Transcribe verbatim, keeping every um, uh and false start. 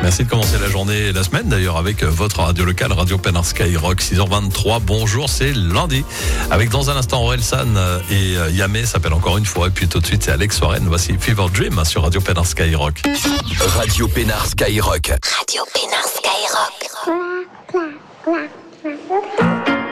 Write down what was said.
Merci de commencer la journée et la semaine d'ailleurs avec votre radio locale, Radio Pénard Skyrock, six heures vingt-trois. Bonjour, c'est lundi. Avec dans un instant Orelsan et Yamé s'appelle encore une fois. Et puis tout de suite c'est Alex Warren. Voici Fever Dream sur Radio Pénard Skyrock. Radio Pénard Skyrock. Radio Pénard Skyrock.